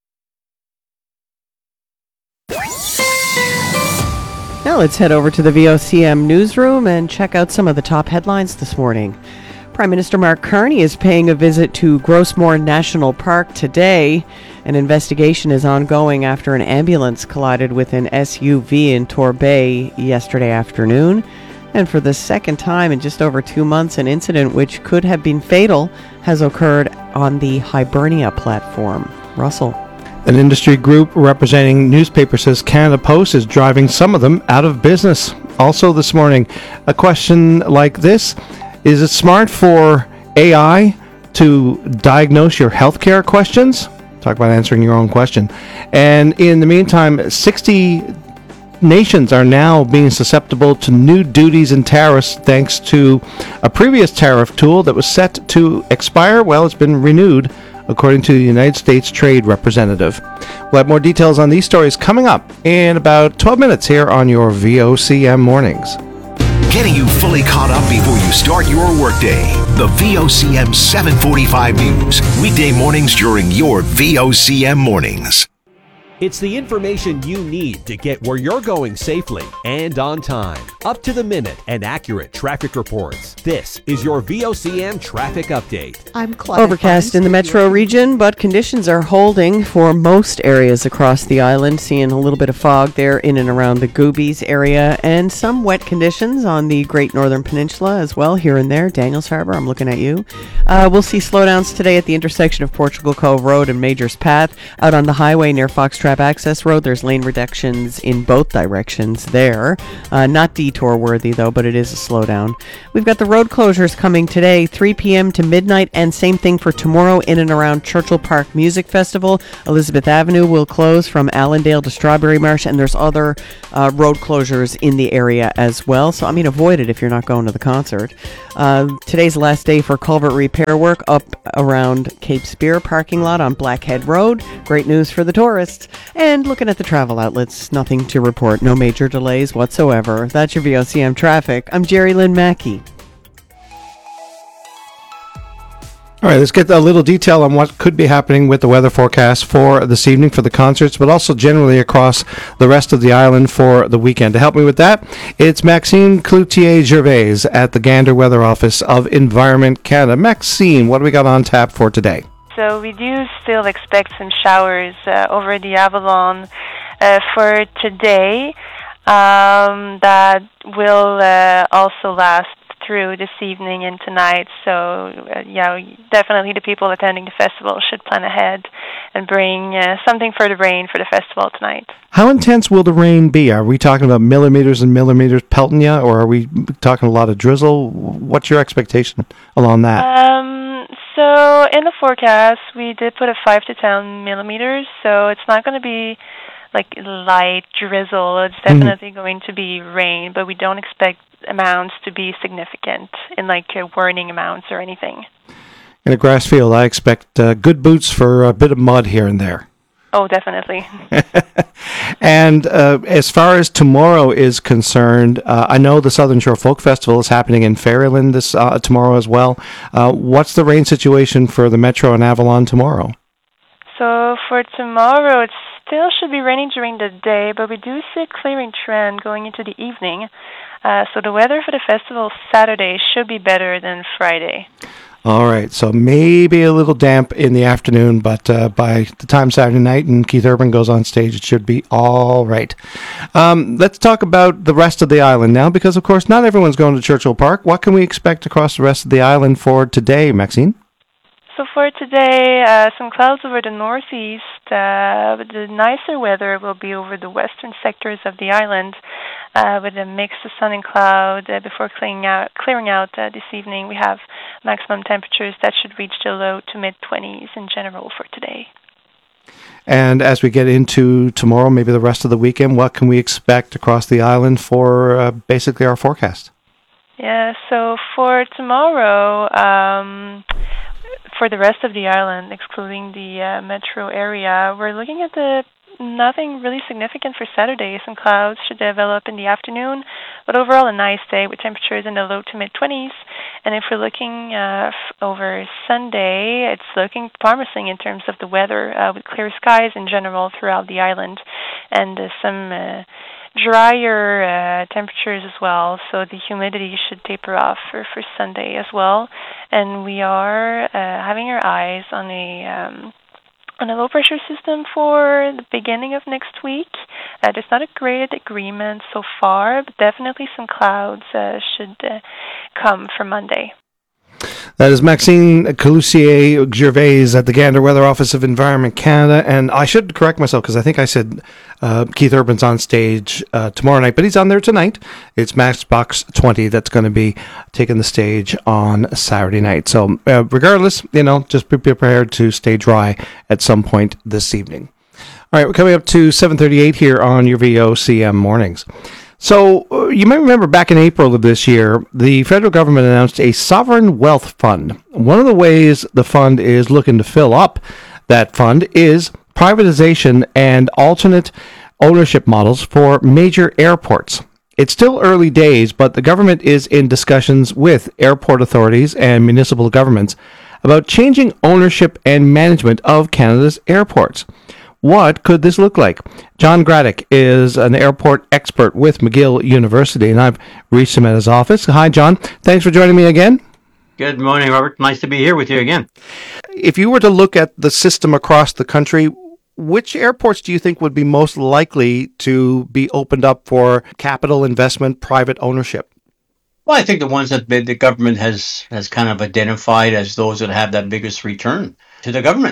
Now let's head over to the V O C M newsroom and check out some of the top headlines this morning. Prime Minister Mark Carney is paying a visit to Grossmore National Park today. An investigation is ongoing after an ambulance collided with an S U V in Torbay yesterday afternoon. And for the second time in just over two months, an incident which could have been fatal has occurred on the Hibernia platform. Russell. An industry group representing newspapers says Canada Post is driving some of them out of business. Also this morning, a question like this: is it smart for A I to diagnose your healthcare questions? Talk about answering your own question. And in the meantime, sixty nations are now being susceptible to new duties and tariffs thanks to a previous tariff tool that was set to expire. Well, it's been renewed, according to the United States Trade Representative. We'll have more details on these stories coming up in about twelve minutes here on your V O C M Mornings. Getting you fully caught up before you start your workday. The V O C M seven forty-five News. Weekday mornings during your V O C M Mornings. It's the information you need to get where you're going safely and on time. Up to the minute and accurate traffic reports. This is your V O C M Traffic Update. I'm Claudia. Overcast in the metro region, but conditions are holding for most areas across the island. Seeing a little bit of fog there in and around the Goobies area, and some wet conditions on the Great Northern Peninsula as well, here and there. Daniels Harbour, I'm looking at you. Uh, we'll see slowdowns today at the intersection of Portugal Cove Road and Majors Path. Out on the highway near Foxtrot Mountaintrap Access Road. There's lane reductions in both directions there. Uh, not detour worthy, though, but it is a slowdown. We've got the road closures coming today, three p.m. to midnight, and same thing for tomorrow in and around Churchill Park Music Festival. Elizabeth Avenue will close from Allendale to Strawberry Marsh, and there's other uh, road closures in the area as well. So, I mean, avoid it if you're not going to the concert. Uh, today's the last day for culvert repair work up around Cape Spear parking lot on Blackhead Road. Great news for the tourists. And looking at the travel outlets, nothing to report. No major delays whatsoever. That's your V O C M traffic. I'm Jerry Lynn Mackey. All right, let's get a little detail on what could be happening with the weather forecast for this evening for the concerts, but also generally across the rest of the island for the weekend. To help me with that, it's Maxine Cloutier-Gervais at the Gander Weather Office of Environment Canada. Maxine, what do we got on tap for today? So we do still expect some showers uh, over the Avalon uh, for today um, that will uh, also last through this evening and tonight. So, uh, yeah, definitely the people attending the festival should plan ahead and bring uh, something for the rain for the festival tonight. How intense will the rain be? Are we talking about millimeters and millimeters pelting you, or are we talking a lot of drizzle? What's your expectation along that? Um, so in the forecast, we did put a five to ten millimeters, so it's not going to be like light drizzle. It's definitely mm-hmm. going to be rain, but we don't expect amounts to be significant in like uh, warning amounts or anything. In a grass field, I expect uh, good boots for a bit of mud here and there. Oh, definitely. And uh, as far as tomorrow is concerned, uh, I know the Southern Shore Folk Festival is happening in Ferryland this uh, tomorrow as well. Uh, what's the rain situation for the Metro and Avalon tomorrow? So for tomorrow, it still should be raining during the day, but we do see a clearing trend going into the evening. Uh, so the weather for the festival Saturday should be better than Friday. All right, so maybe a little damp in the afternoon, but uh, by the time Saturday night and Keith Urban goes on stage, it should be all right. Um, let's talk about the rest of the island now, because, of course, not everyone's going to Churchill Park. What can we expect across the rest of the island for today, Maxine? So for today, uh, some clouds over the northeast, uh, but the nicer weather will be over the western sectors of the island, uh, with a mix of sun and cloud. Uh, before clearing out, clearing out uh, this evening, we have maximum temperatures that should reach the low to mid-twenties in general for today. And as we get into tomorrow, maybe the rest of the weekend, what can we expect across the island for uh, basically our forecast? Yeah, so for tomorrow, um, for the rest of the island, excluding the uh, metro area, we're looking at the nothing really significant for Saturday. Some clouds should develop in the afternoon, but overall a nice day with temperatures in the low to mid-twenties. And if we're looking uh, f- over Sunday, it's looking promising in terms of the weather, uh, with clear skies in general throughout the island, and uh, some uh, drier uh, temperatures as well, so the humidity should taper off for, for Sunday as well. And we are uh, having our eyes on a um, on a low-pressure system for the beginning of next week. Uh, there's not a great agreement so far, but definitely some clouds uh, should uh, come for Monday. That is Maxine Cloutier-Gervais at the Gander Weather Office of Environment Canada. And I should correct myself because I think I said uh, Keith Urban's on stage uh, tomorrow night, but he's on there tonight. It's Matchbox twenty that's going to be taking the stage on Saturday night. So uh, regardless, you know, just be prepared to stay dry at some point this evening. All right, we're coming up to seven thirty-eight here on your V O C M Mornings. So, uh, you might remember back in April of this year, the federal government announced a sovereign wealth fund. One of the ways the fund is looking to fill up that fund is privatization and alternate ownership models for major airports. It's still early days, but the government is in discussions with airport authorities and municipal governments about changing ownership and management of Canada's airports. What could this look like? John Graddick is an airport expert with McGill University, and I've reached him at his office. Hi, John. Thanks for joining me again. Good morning, Robert. Nice to be here with you again. If you were to look at the system across the country, which airports do you think would be most likely to be opened up for capital investment, private ownership? Well, I think the ones that the government has, has kind of identified as those that have that biggest return to the government.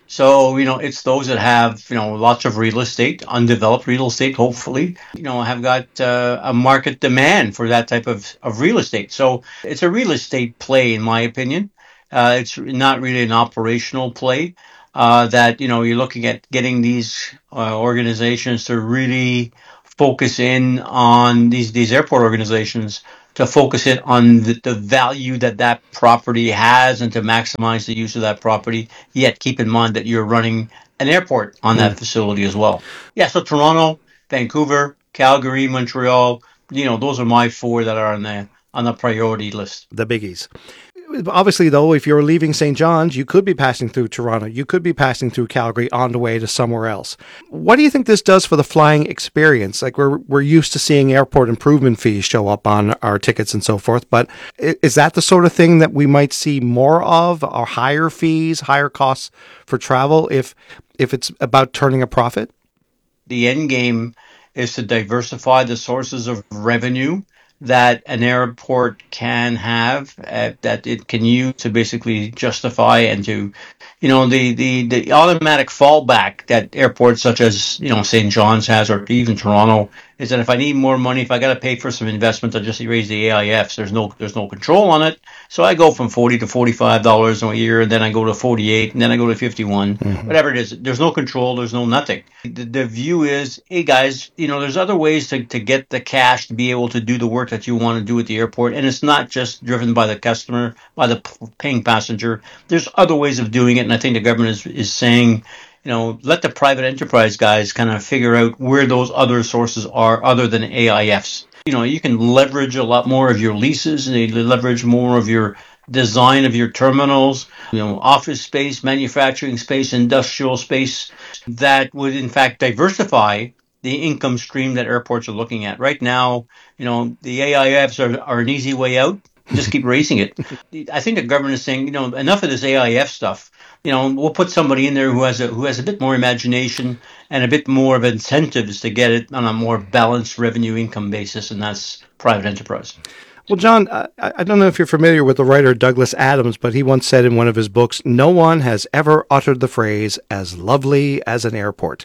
So, you know, it's those that have, you know, lots of real estate, undeveloped real estate, hopefully, you know, have got uh, a market demand for that type of, of real estate. So it's a real estate play, in my opinion. Uh, it's not really an operational play. Uh, that, you know, you're looking at getting these uh, organizations to really focus in on these, these airport organizations to focus it on the, the value that that property has and to maximize the use of that property, yet keep in mind that you're running an airport on that Mm. facility as well. Yeah, so Toronto, Vancouver, Calgary, Montreal, you know, those are my four that are on the on the priority list. The biggies. Obviously, though, if you're leaving Saint John's, you could be passing through Toronto. You could be passing through Calgary on the way to somewhere else. What do you think this does for the flying experience? Like, we're we're used to seeing airport improvement fees show up on our tickets and so forth, but i- is that the sort of thing that we might see more of, or higher fees, higher costs for travel if if it's about turning a profit? The end game is to diversify the sources of revenue that an airport can have, uh, that it can use to basically justify and to, you know, the, the, the automatic fallback that airports such as, you know, Saint John's has, or even Toronto, is that if I need more money, if I got to pay for some investment, I'll just raise the A I Fs. There's no, there's no control on it. So I go from forty to forty-five dollars a year, and then I go to forty-eight, and then I go to fifty-one, Mhm. whatever it is. There's no control. There's no nothing. The, the view is, hey guys, you know, there's other ways to, to get the cash to be able to do the work that you want to do at the airport. And it's not just driven by the customer, by the p- paying passenger. There's other ways of doing it. And I think the government is, is saying, you know, let the private enterprise guys kind of figure out where those other sources are other than A I Fs. You know, you can leverage a lot more of your leases, and you leverage more of your design of your terminals, you know, office space, manufacturing space, industrial space that would in fact diversify the income stream that airports are looking at. Right now, you know, the A I Fs are, are an easy way out. Just keep raising it. I think the government is saying, you know, enough of this A I F stuff. You know, we'll put somebody in there who has a who has a bit more imagination and a bit more of incentives to get it on a more balanced revenue income basis, and that's private enterprise. Well, John, I, I don't know if you're familiar with the writer Douglas Adams, but he once said in one of his books, no one has ever uttered the phrase, as lovely as an airport.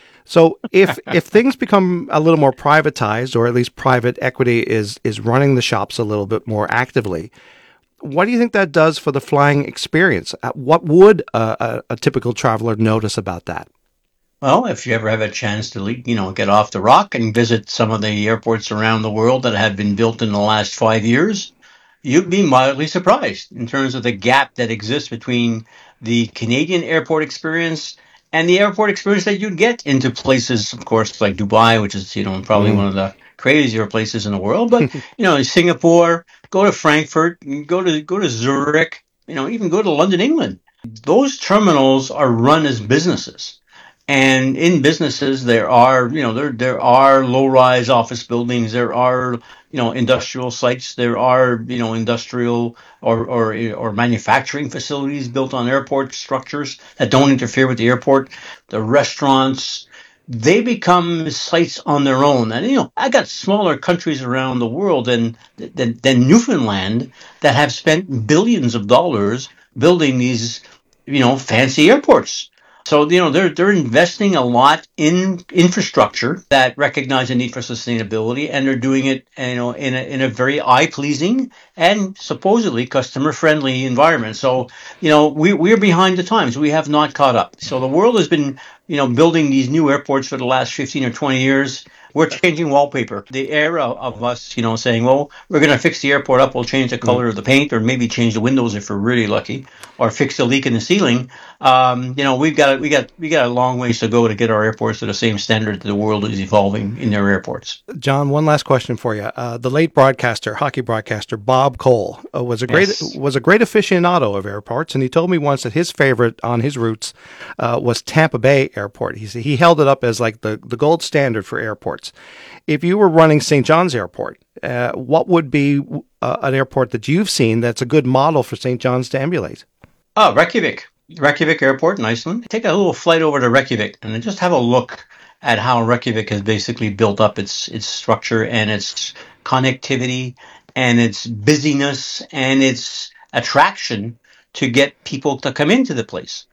So if if things become a little more privatized, or at least private equity is is running the shops a little bit more actively, what do you think that does for the flying experience? Uh, What would a, a, a typical traveler notice about that? Well, if you ever have a chance to, le- you know, get off the rock and visit some of the airports around the world that have been built in the last five years, you'd be mildly surprised in terms of the gap that exists between the Canadian airport experience and the airport experience that you'd get into places, of course, like Dubai, which is, you know, probably Mm. one of the crazier places in the world. But, you know, Singapore, go to Frankfurt, go to go to Zurich, you know, even go to London, England. Those terminals are run as businesses. And in businesses, there are, you know, there there are low-rise office buildings, there are, you know, industrial sites, there are, you know, industrial or or or manufacturing facilities built on airport structures that don't interfere with the airport. The restaurants, they become sites on their own. And you know, I got smaller countries around the world than than, than Newfoundland that have spent billions of dollars building these, you know, fancy airports. So, you know, they're they're investing a lot in infrastructure that recognize the need for sustainability, and they're doing it, you know, in a in a very eye-pleasing and supposedly customer-friendly environment. So, you know, we we're behind the times. We have not caught up. So the world has been, you know, building these new airports for the last fifteen or twenty years. We're changing wallpaper. The era of us, you know, saying, well, we're going to fix the airport up. We'll change the color of the paint, or maybe change the windows if we're really lucky, or fix the leak in the ceiling. Um, you know, we've got we got we got a long ways to go to get our airports to the same standard that the world is evolving in their airports. John, one last question for you. Uh, the late broadcaster, hockey broadcaster Bob Cole, uh, was a great Yes. was a great aficionado of airports, and he told me once that his favorite on his routes uh, was Tampa Bay Airport. He said he held it up as like the, the gold standard for airports. If you were running Saint John's Airport, uh, what would be uh, an airport that you've seen that's a good model for Saint John's to emulate? Oh, Reykjavik. Reykjavik Airport in Iceland. Take a little flight over to Reykjavik and then just have a look at how Reykjavik has basically built up its its structure and its connectivity and its busyness and its attraction to get people to come into the place.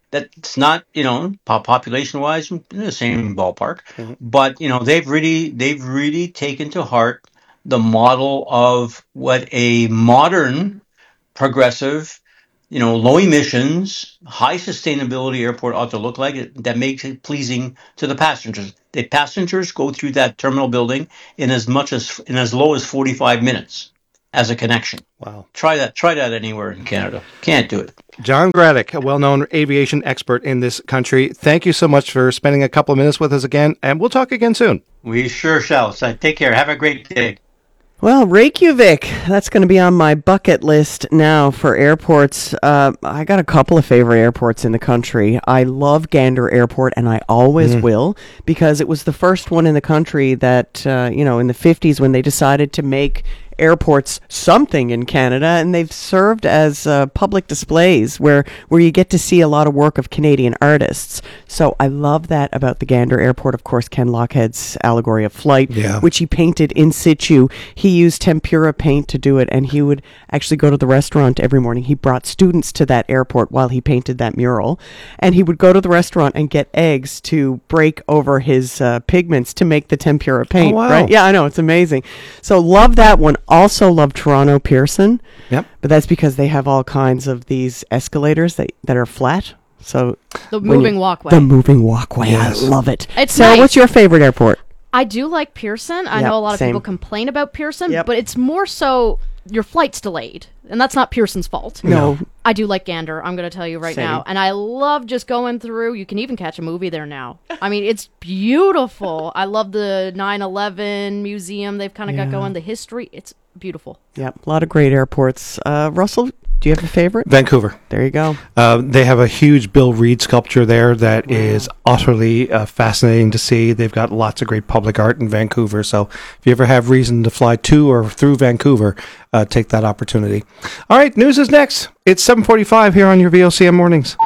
That's not, you know, population wise in the same ballpark, mm-hmm. but you know, they've really, they've really taken to heart the model of what a modern, progressive, you know, low emissions, high sustainability airport ought to look like. It, that makes it pleasing to the passengers. The passengers go through that terminal building in as much as in as low as forty-five minutes as a connection. Wow! Try that. Try that anywhere in Canada. Can't do it. John Graddick, a well-known aviation expert in this country. Thank you so much for spending a couple of minutes with us again, and we'll talk again soon. We sure shall. So take care. Have a great day. Well, Reykjavik, that's going to be on my bucket list now for airports. Uh, I got a couple of favorite airports in the country. I love Gander Airport, and I always mm. will, because it was the first one in the country that, uh, you know, in the fifties when they decided to make airports something in Canada, and they've served as uh, public displays where where you get to see a lot of work of Canadian artists. So I love that about the Gander Airport. Of course, Ken Lochhead's Allegory of Flight, yeah. which he painted in situ. He used tempera paint to do it, and he would actually go to the restaurant every morning. He brought students to that airport while he painted that mural, and he would go to the restaurant and get eggs to break over his uh, pigments to make the tempera paint. Oh, wow. Right? Yeah, I know, it's amazing. So love that one. Also love Toronto Pearson. Yep. But that's because they have all kinds of these escalators that, that are flat. So the moving you, walkway. The moving walkway. Yes. I love it. It's so nice. What's your favorite airport? I do like Pearson. I yep, know a lot of same. people complain about Pearson, yep. but it's more so your flight's delayed. And that's not Pearson's fault. No. I do like Gander, I'm going to tell you right Same. now. And I love just going through. You can even catch a movie there now. I mean, it's beautiful. I love the nine eleven museum they've kind of yeah. got going, the history. It's beautiful. Yep, a lot of great airports. Uh, Russell, do you have a favorite? Vancouver. There you go. Uh, they have a huge Bill Reed sculpture there that wow. is utterly uh, fascinating to see. They've got lots of great public art in Vancouver. So if you ever have reason to fly to or through Vancouver, uh, take that opportunity. All right, news is next. It's seven forty-five here on your V O C M Mornings.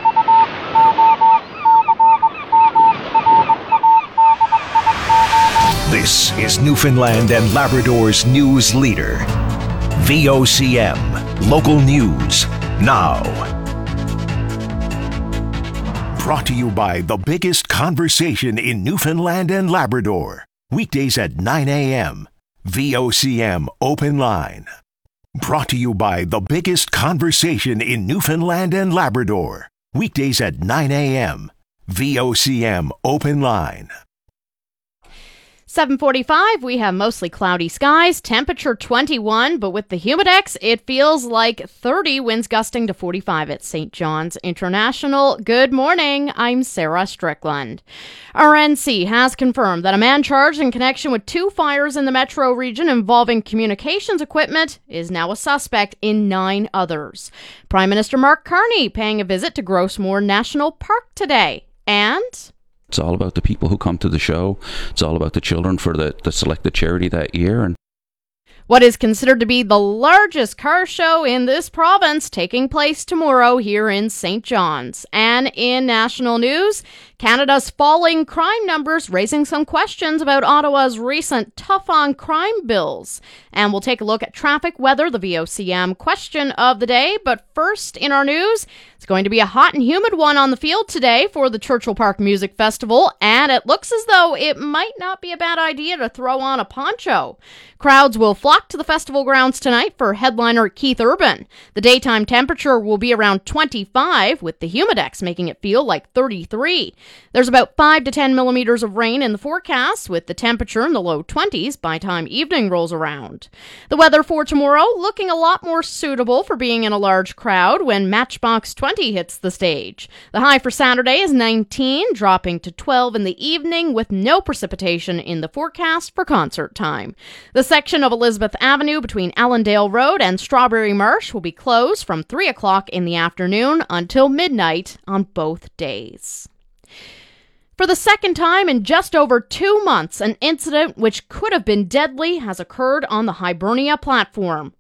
This is Newfoundland and Labrador's news leader. V O C M, local news, now. Brought to you by the biggest conversation in Newfoundland and Labrador. Weekdays at nine a.m. V O C M Open Line. Brought to you by the biggest conversation in Newfoundland and Labrador. Weekdays at nine a.m. V O C M Open Line. seven forty-five, we have mostly cloudy skies, temperature twenty-one, but with the Humidex, it feels like thirty, winds gusting to forty-five at Saint John's International. Good morning, I'm Sarah Strickland. R N C has confirmed that a man charged in connection with two fires in the metro region involving communications equipment is now a suspect in nine others. Prime Minister Mark Carney paying a visit to Grossmoor National Park today, and... It's all about the people who come to the show. It's all about the children for the, the selected charity that year. And what is considered to be the largest car show in this province taking place tomorrow here in Saint John's. And in national news, Canada's falling crime numbers raising some questions about Ottawa's recent tough-on-crime bills. And we'll take a look at traffic weather, the V O C M question of the day. But first in our news, it's going to be a hot and humid one on the field today for the Churchill Park Music Festival, and it looks as though it might not be a bad idea to throw on a poncho. Crowds will flock to the festival grounds tonight for headliner Keith Urban. The daytime temperature will be around twenty-five, with the Humidex making it feel like thirty-three. There's about five to ten millimeters of rain in the forecast, with the temperature in the low twenties by time evening rolls around. The weather for tomorrow looking a lot more suitable for being in a large crowd when Matchbox twenty hits the stage. The high for Saturday is nineteen, dropping to twelve in the evening with no precipitation in the forecast for concert time. The section of Elizabeth Avenue between Allendale Road and Strawberry Marsh will be closed from three o'clock in the afternoon until midnight on both days. For the second time in just over two months, an incident which could have been deadly has occurred on the Hibernia platform.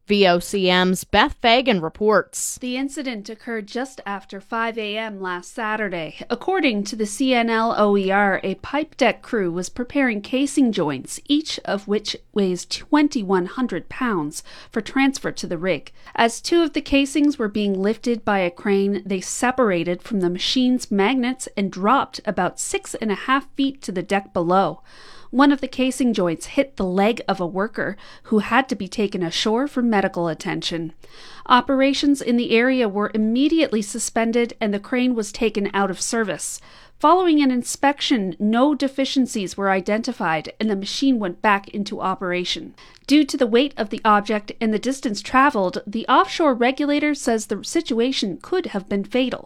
V O C M's Beth Fagan reports. The incident occurred just after five a.m. last Saturday. According to the C N L O E R, a pipe deck crew was preparing casing joints, each of which weighs twenty-one hundred pounds, for transfer to the rig. As two of the casings were being lifted by a crane, they separated from the machine's magnets and dropped about six and a half feet to the deck below. One of the casing joints hit the leg of a worker who had to be taken ashore for medical attention. Operations in the area were immediately suspended and the crane was taken out of service. Following an inspection, no deficiencies were identified and the machine went back into operation. Due to the weight of the object and the distance traveled, the offshore regulator says the situation could have been fatal.